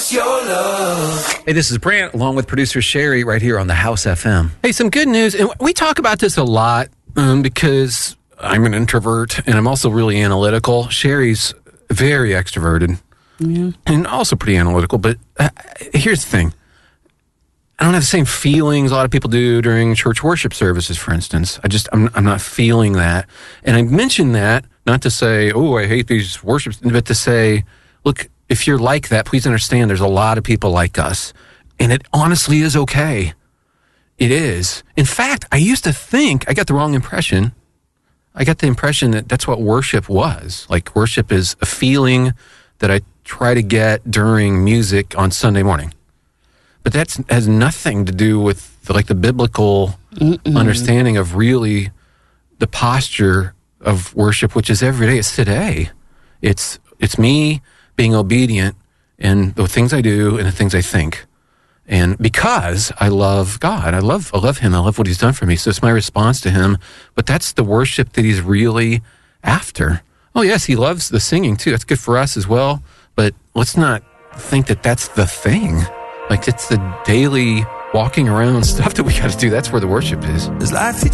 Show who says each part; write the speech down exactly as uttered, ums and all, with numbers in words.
Speaker 1: us your love.
Speaker 2: Hey, this is Brant, along with producer Sherry, right here on the House F M.
Speaker 3: Hey, some good news, and we talk about this a lot um, because I'm an introvert, and I'm also really analytical. Sherry's very extroverted,
Speaker 4: yeah.
Speaker 3: and also pretty analytical, but uh, here's the thing. I don't have the same feelings a lot of people do during church worship services, for instance. I just, I'm, I'm not feeling that. And I mention that not to say, oh, I hate these worships, but to say, look, if you're like that, please understand there's a lot of people like us. And it honestly is okay. It is. In fact, I used to think, I got the wrong impression. I got the impression that that's what worship was. Like, worship is a feeling that I try to get during music on Sunday morning. But that has nothing to do with the, like the biblical Mm-mm. understanding of really the posture of worship, which is every day. It's today. It's it's me being obedient in the things I do and the things I think. And because I love God, I love I love Him, I love what He's done for me. So it's my response to Him. But that's the worship that He's really after. Oh, yes, He loves the singing too. That's good for us as well. But let's not think that that's the thing. Like, it's the daily walking around stuff that we got to do. That's where the worship is.
Speaker 1: Is life